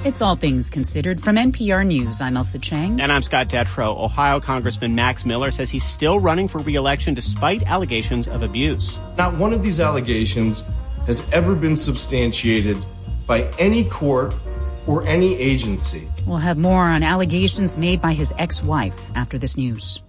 It's All Things Considered from NPR News. I'm Elsa Chang. And I'm Scott Detrow. Ohio Congressman Max Miller says he's still running for re-election despite allegations of abuse. Not one of these allegations has ever been substantiated by any court or any agency. We'll have more on allegations made by his ex-wife after this news.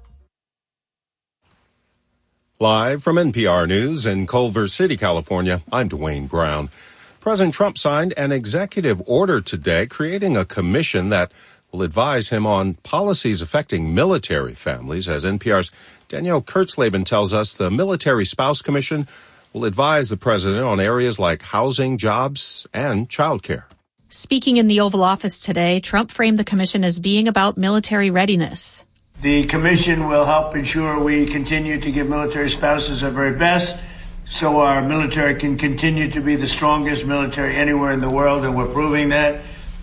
Live from NPR News in Culver City, California, I'm Dwayne Brown. President Trump signed an executive order today creating a commission that will advise him on policies affecting military families. As NPR's Danielle Kurtzleben tells us, the Military Spouse Commission will advise the president on areas like housing, jobs, and childcare. Speaking in the Oval Office today, Trump framed the commission as being about military readiness. The commission will help ensure we continue to give military spouses our very best, so our military can continue to be the strongest military anywhere in the world, and we're proving that.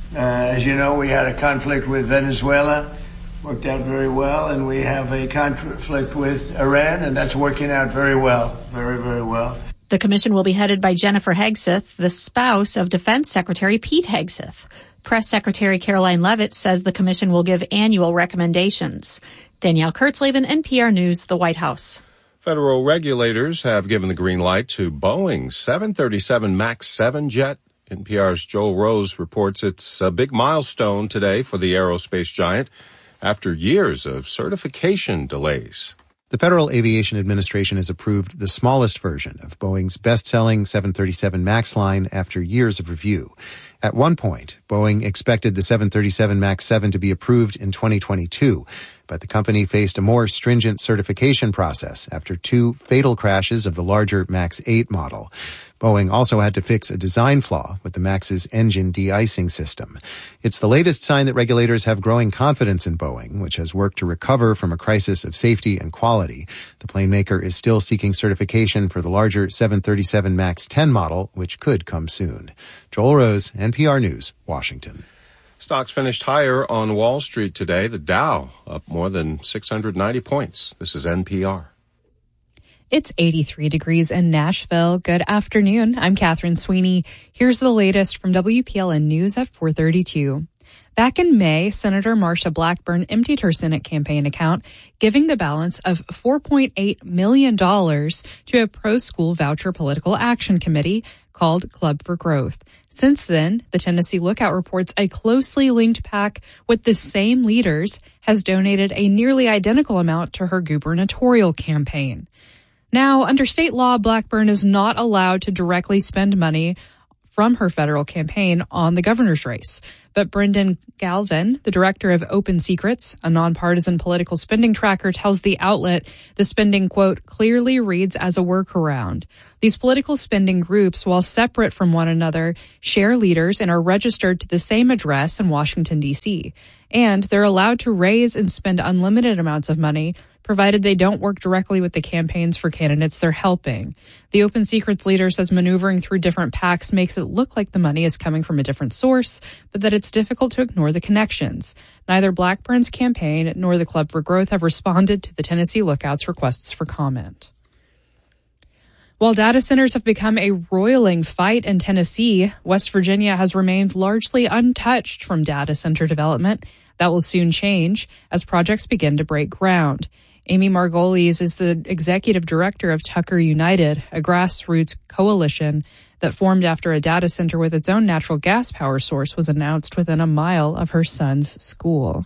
As you know, we had a conflict with Venezuela, worked out very well, and we have a conflict with Iran, and that's working out very well, very, very well. The commission will be headed by Jennifer Hegseth, the spouse of Defense Secretary Pete Hegseth. Press Secretary Caroline Leavitt says the commission will give annual recommendations. Danielle Kurtzleben, NPR News, the White House. Federal regulators have given the green light to Boeing's 737 MAX 7 jet. NPR's Joel Rose reports it's a big milestone today for the aerospace giant after years of certification delays. The Federal Aviation Administration has approved the smallest version of Boeing's best-selling 737 MAX line after years of review. At one point, Boeing expected the 737 MAX 7 to be approved in 2022, but the company faced a more stringent certification process after 2 fatal crashes of the larger MAX 8 model. Boeing also had to fix a design flaw with the MAX's engine de-icing system. It's the latest sign that regulators have growing confidence in Boeing, which has worked to recover from a crisis of safety and quality. The plane maker is still seeking certification for the larger 737 MAX 10 model, which could come soon. Joel Rose, NPR News, Washington. Stocks finished higher on Wall Street today. The Dow up more than 690 points. This is NPR. It's 83 degrees in Nashville. Good afternoon. I'm Catherine Sweeney. Here's the latest from WPLN News at 4:32. Back in May, Senator Marsha Blackburn emptied her Senate campaign account, giving the balance of $4.8 million to a pro-school voucher political action committee called Club for Growth. Since then, the Tennessee Lookout reports a closely linked PAC with the same leaders has donated a nearly identical amount to her gubernatorial campaign. Now, under state law, Blackburn is not allowed to directly spend money from her federal campaign on the governor's race. But Brendan Galvin, the director of Open Secrets, a nonpartisan political spending tracker, tells the outlet the spending, quote, clearly reads as a workaround. These political spending groups, while separate from one another, share leaders and are registered to the same address in Washington, D.C. And they're allowed to raise and spend unlimited amounts of money, provided they don't work directly with the campaigns for candidates they're helping. The Open Secrets leader says maneuvering through different PACs makes it look like the money is coming from a different source, but that it's difficult to ignore the connections. Neither Blackburn's campaign nor the Club for Growth have responded to the Tennessee Lookout's requests for comment. While data centers have become a roiling fight in Tennessee, West Virginia has remained largely untouched from data center development. That will soon change as projects begin to break ground. Amy Margolis is the executive director of Tucker United, a grassroots coalition that formed after a data center with its own natural gas power source was announced within a mile of her son's school.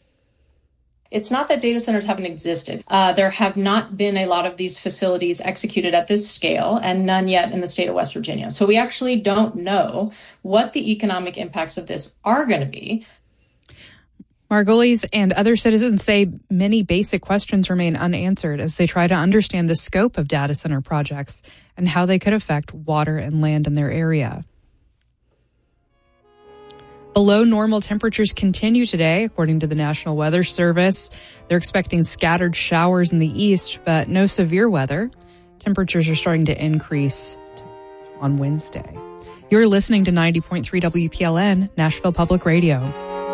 It's not that data centers haven't existed. There have not been a lot of these facilities executed at this scale, and none yet in the state of West Virginia. So we actually don't know what the economic impacts of this are going to be. Margolis and other citizens say many basic questions remain unanswered as they try to understand the scope of data center projects and how they could affect water and land in their area. Below normal temperatures continue today, according to the National Weather Service. They're expecting scattered showers in the east, but no severe weather. Temperatures are starting to increase on Wednesday. You're listening to 90.3 WPLN, Nashville Public Radio.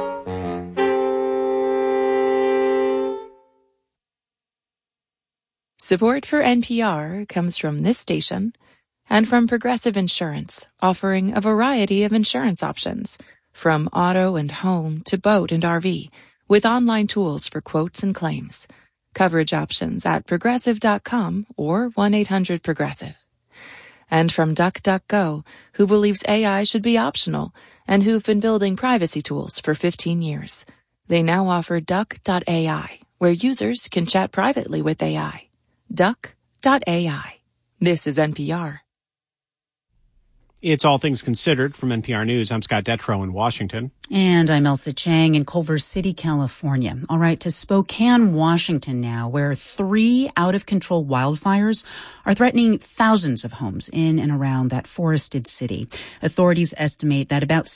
Support for NPR comes from this station and from Progressive Insurance, offering a variety of insurance options. from auto and home to boat and RV, with online tools for quotes and claims. Coverage options at Progressive.com or 1-800-PROGRESSIVE. And from DuckDuckGo, who believes AI should be optional and who've been building privacy tools for 15 years. They now offer Duck.ai, where users can chat privately with AI. Duck.ai. This is NPR. It's All Things Considered from NPR News. I'm Scott Detrow in Washington. And I'm Elsa Chang in Culver City, California. All right, to Spokane, Washington now, where 3 out-of-control wildfires are threatening thousands of homes in and around that forested city. Authorities estimate that about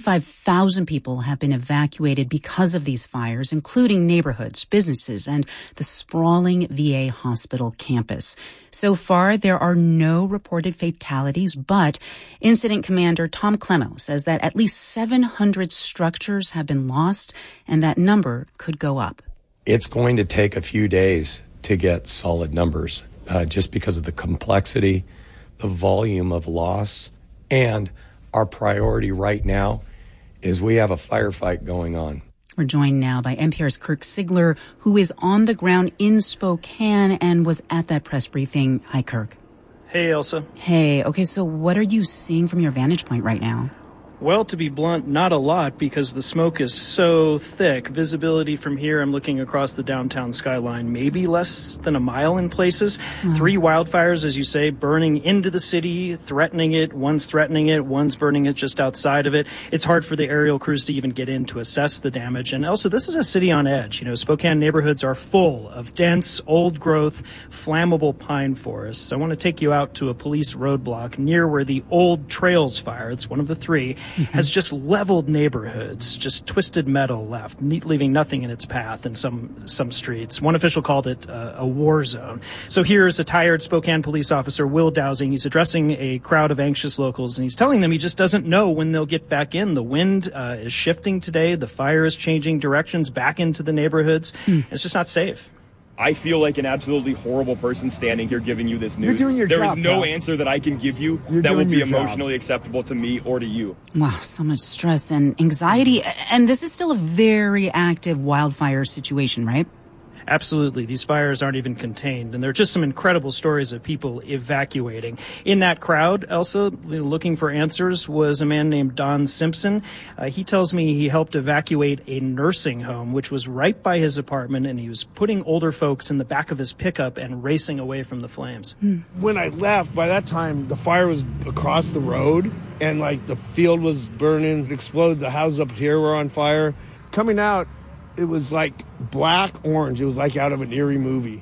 65,000 people have been evacuated because of these fires, including neighborhoods, businesses, and the sprawling VA hospital campus. So far, there are no reported fatalities, but Incident Commander Tom Clemo says that at least 700 structures have been lost, and that number could go up. It's going to take a few days to get solid numbers, just because of the complexity, the volume of loss, and our priority right now is we have a firefight going on. We're joined now by NPR's Kirk Sigler, who is on the ground in Spokane and was at that press briefing. Hi, Kirk. Hey, Elsa. Hey, okay, so what are you seeing from your vantage point right now? Well, to be blunt, not a lot because the smoke is so thick. Visibility from here, I'm looking across the downtown skyline, maybe less than a mile in places. 3 wildfires, as you say, burning into the city, threatening it. One's threatening it, one's burning it just outside of it. It's hard for the aerial crews to even get in to assess the damage. And also, this is a city on edge. You know, Spokane neighborhoods are full of dense, old-growth, flammable pine forests. I want to take you out to a police roadblock near where the Old Trails fire, it's one of the 3, has just leveled neighborhoods, just twisted metal left, leaving nothing in its path in some streets. One official called it a war zone. So here's a tired Spokane police officer, Will Dowsing. He's addressing a crowd of anxious locals, and he's telling them he just doesn't know when they'll get back in. The wind is shifting today. The fire is changing directions back into the neighborhoods. It's just not safe. I feel like an absolutely horrible person standing here giving you this news. You're doing your job. There is no answer that I can give you that will be emotionally acceptable to me or to you. Wow, so much stress and anxiety. And this is still a very active wildfire situation, right? Absolutely. These fires aren't even contained. And there are just some incredible stories of people evacuating. In that crowd, Elsa, looking for answers, was a man named Don Simpson. He tells me he helped evacuate a nursing home, which was right by his apartment, and he was putting older folks in the back of his pickup and racing away from the flames. When I left, by that time, the fire was across the road, and the field was burning. It exploded. The houses up here were on fire. Coming out, it was like black orange. It was like out of an eerie movie.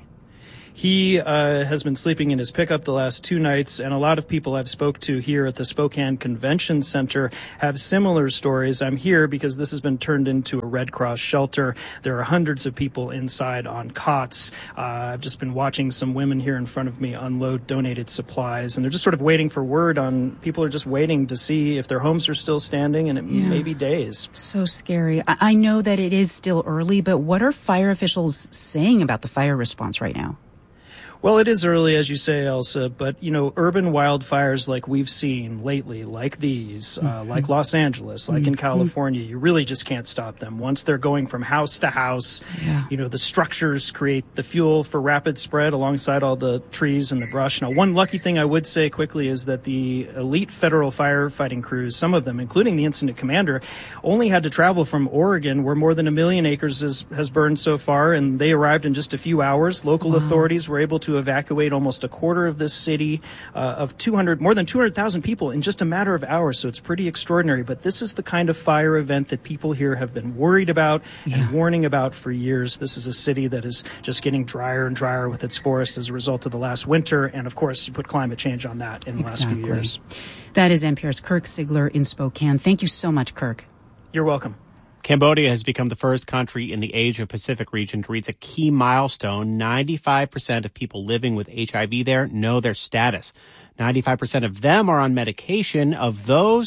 He has been sleeping in his pickup the last 2 nights, and a lot of people I've spoke to here at the Spokane Convention Center have similar stories. I'm here because this has been turned into a Red Cross shelter. There are hundreds of people inside on cots. I've just been watching some women here in front of me unload donated supplies, and they're just sort of waiting for word on, people are just waiting to see if their homes are still standing, and it may be days. So scary. I know that it is still early, but what are fire officials saying about the fire response right now? Well, it is early, as you say, Elsa, but, urban wildfires like we've seen lately, like these, like Los Angeles, like in California, you really just can't stop them. Once they're going from house to house, the structures create the fuel for rapid spread alongside all the trees and the brush. Now, one lucky thing I would say quickly is that the elite federal firefighting crews, some of them, including the incident commander, only had to travel from Oregon, where more than 1 million acres has burned so far, and they arrived in just a few hours. Local authorities were able to evacuate almost a quarter of this city of more than 200,000 people in just a matter of hours. So it's pretty extraordinary. But this is the kind of fire event that people here have been worried about and warning about for years. This is a city that is just getting drier and drier with its forest as a result of the last winter. And of course, you put climate change on that in the last few years. That is NPR's Kirk Sigler in Spokane. Thank you so much, Kirk. You're welcome. Cambodia has become the first country in the Asia-Pacific region to reach a key milestone. 95% of people living with HIV there know their status. 95% of them are on medication. Of those,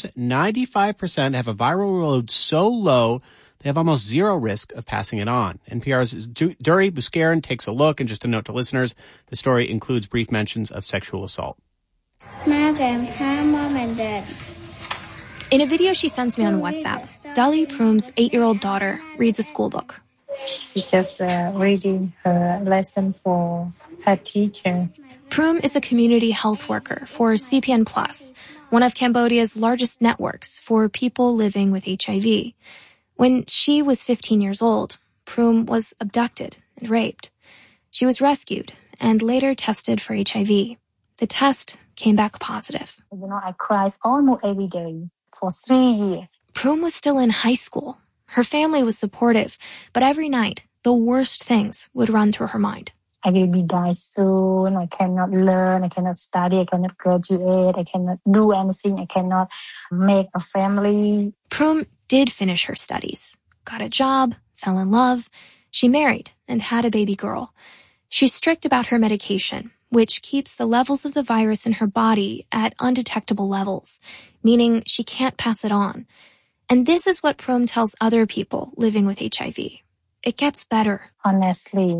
95% have a viral load so low they have almost zero risk of passing it on. NPR's Duri Buskaran takes a look, and just a note to listeners, the story includes brief mentions of sexual assault. Mom and Dad. In a video she sends me on WhatsApp, Dali Prum's 8-year-old daughter reads a school book. She's just reading her lesson for her teacher. Prum is a community health worker for CPN Plus, one of Cambodia's largest networks for people living with HIV. When she was 15 years old, Prum was abducted and raped. She was rescued and later tested for HIV. The test came back positive. I cried almost every day for 3 years. Prum was still in high school. Her family was supportive, but every night, the worst things would run through her mind. I will be die soon. I cannot learn. I cannot study. I cannot graduate. I cannot do anything. I cannot make a family. Prum did finish her studies, got a job, fell in love. She married and had a baby girl. She's strict about her medication, which keeps the levels of the virus in her body at undetectable levels, meaning she can't pass it on. And this is what Prum tells other people living with HIV. It gets better. Honestly,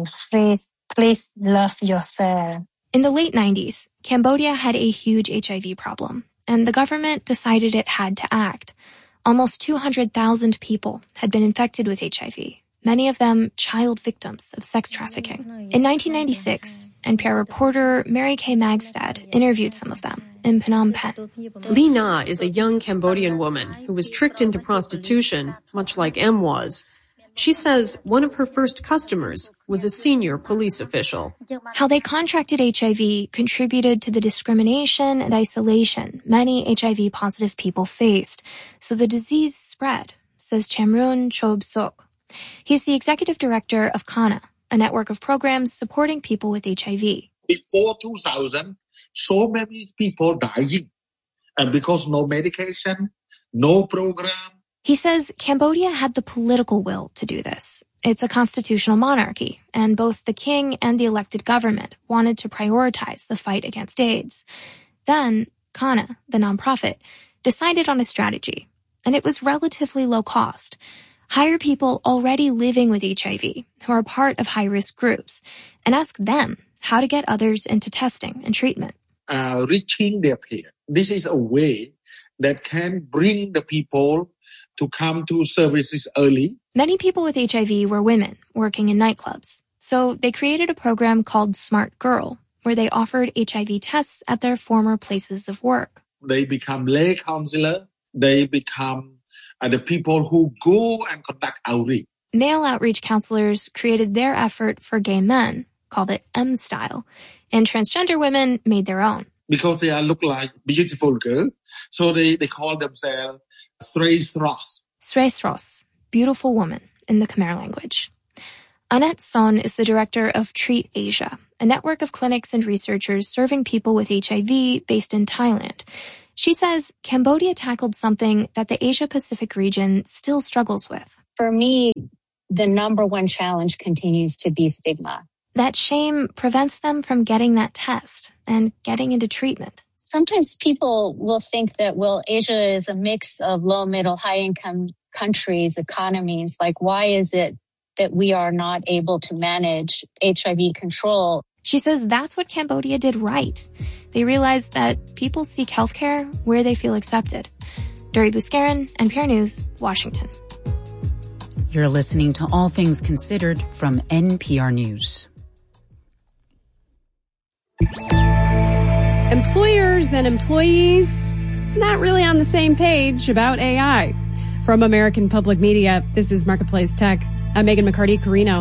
please love yourself. In the late 90s, Cambodia had a huge HIV problem, and the government decided it had to act. Almost 200,000 people had been infected with HIV, many of them child victims of sex trafficking. In 1996, NPR reporter Mary Kay Magstad interviewed some of them in Phnom Penh. Ly Na is a young Cambodian woman who was tricked into prostitution, much like M was. She says one of her first customers was a senior police official. How they contracted HIV contributed to the discrimination and isolation many HIV-positive people faced, so the disease spread, says Chamroon Chob Sok. He's the executive director of Kana, a network of programs supporting people with HIV. Before 2000, so many people dying, and because no medication, no program. He says Cambodia had the political will to do this. It's a constitutional monarchy, and both the king and the elected government wanted to prioritize the fight against AIDS. Then, Kana, the nonprofit, decided on a strategy, and it was relatively low cost. Hire people already living with HIV who are part of high-risk groups and ask them how to get others into testing and treatment. Reaching their peers. This is a way that can bring the people to come to services early. Many people with HIV were women working in nightclubs. So they created a program called Smart Girl, where they offered HIV tests at their former places of work. They become lay counselor. They become the people who go and conduct outreach. Male outreach counselors created their effort for gay men, called it M-Style, and transgender women made their own. Because they look like beautiful girls, so they call themselves Sreisros. Sreisros, beautiful woman in the Khmer language. Annette Son is the director of Treat Asia, a network of clinics and researchers serving people with HIV based in Thailand. She says Cambodia tackled something that the Asia-Pacific region still struggles with. For me, the number one challenge continues to be stigma. That shame prevents them from getting that test and getting into treatment. Sometimes people will think that, Asia is a mix of low, middle, high-income countries, economies. Like, why is it that we are not able to manage HIV control? She says that's what Cambodia did right. They realized that people seek healthcare where they feel accepted. Duri Buskaran, NPR News, Washington. You're listening to All Things Considered from NPR News. Employers and employees, not really on the same page about AI. From American Public Media, this is Marketplace Tech. I'm Megan McCarty-Carino.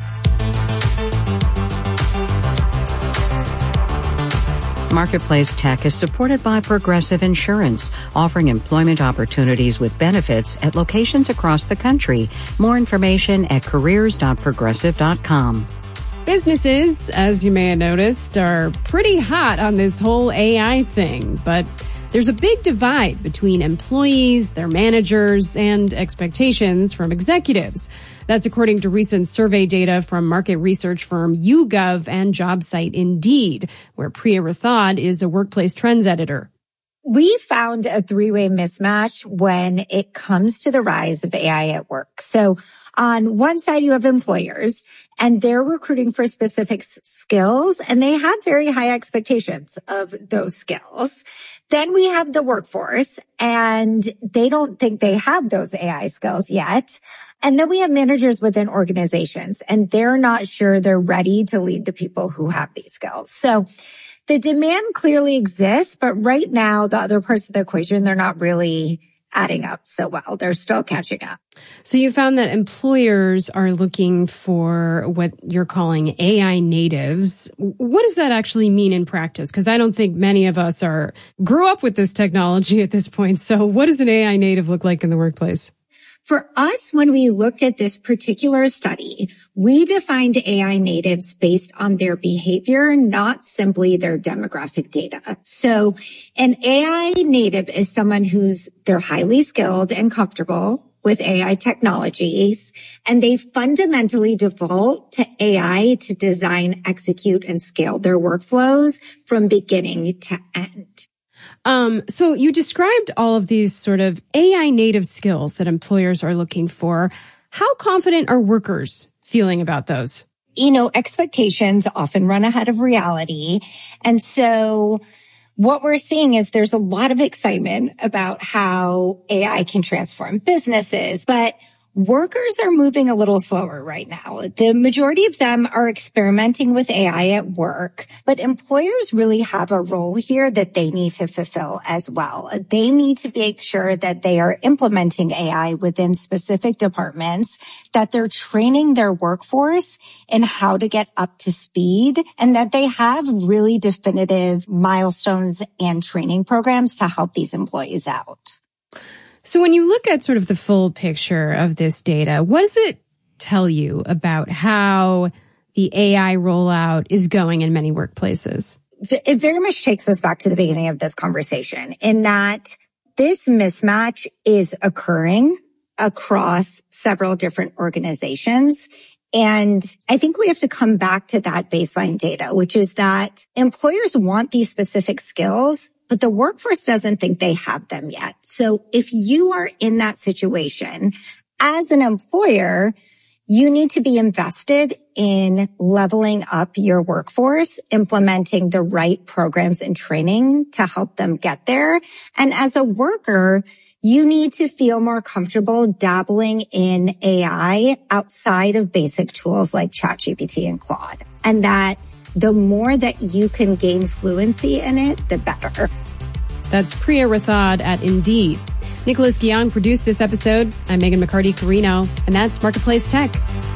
Marketplace Tech is supported by Progressive Insurance, offering employment opportunities with benefits at locations across the country. More information at careers.progressive.com. Businesses, as you may have noticed, are pretty hot on this whole AI thing, but there's a big divide between employees, their managers, and expectations from executives. That's according to recent survey data from market research firm YouGov and job site Indeed, where Priya Rathod is a workplace trends editor. We found a three-way mismatch when it comes to the rise of AI at work. So on one side, you have employers, and they're recruiting for specific skills, and they have very high expectations of those skills. Then we have the workforce, and they don't think they have those AI skills yet. And then we have managers within organizations, and they're not sure they're ready to lead the people who have these skills. So the demand clearly exists, but right now, the other parts of the equation, they're not really adding up so well. They're still catching up. So you found that employers are looking for what you're calling AI natives. What does that actually mean in practice? Because I don't think many of us grew up with this technology at this point. So what does an AI native look like in the workplace? For us, when we looked at this particular study, we defined AI natives based on their behavior, not simply their demographic data. So an AI native is someone they're highly skilled and comfortable with AI technologies, and they fundamentally default to AI to design, execute, and scale their workflows from beginning to end. So you described all of these sort of AI native skills that employers are looking for. How confident are workers feeling about those? Expectations often run ahead of reality. And so what we're seeing is there's a lot of excitement about how AI can transform businesses, but workers are moving a little slower right now. The majority of them are experimenting with AI at work, but employers really have a role here that they need to fulfill as well. They need to make sure that they are implementing AI within specific departments, that they're training their workforce in how to get up to speed, and that they have really definitive milestones and training programs to help these employees out. So when you look at sort of the full picture of this data, what does it tell you about how the AI rollout is going in many workplaces? It very much takes us back to the beginning of this conversation in that this mismatch is occurring across several different organizations. And I think we have to come back to that baseline data, which is that employers want these specific skills, but the workforce doesn't think they have them yet. So if you are in that situation as an employer, you need to be invested in leveling up your workforce, implementing the right programs and training to help them get there. And as a worker, you need to feel more comfortable dabbling in AI outside of basic tools like ChatGPT and Claude. And that the more that you can gain fluency in it, the better. That's Priya Rathod at Indeed. Nicholas Guillaume produced this episode. I'm Megan McCarty-Carino, and that's Marketplace Tech.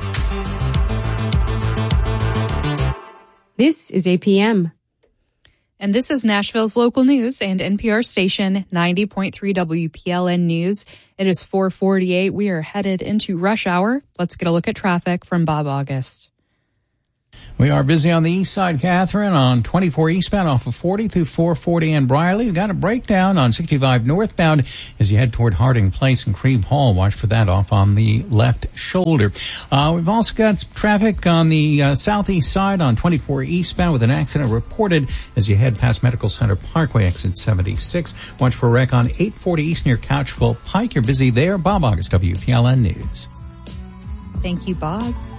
This is APM. And this is Nashville's local news and NPR station 90.3 WPLN News. It is 4:48. We are headed into rush hour. Let's get a look at traffic from Bob August. We are busy on the east side, Catherine, on 24 eastbound off of 40 through 440 and Briley. We've got a breakdown on 65 northbound as you head toward Harding Place and Creve Hall. Watch for that off on the left shoulder. We've also got some traffic on the southeast side on 24 eastbound with an accident reported as you head past Medical Center Parkway, exit 76. Watch for a wreck on 840 east near Couchville Pike. You're busy there. Bob August, WPLN News. Thank you, Bob.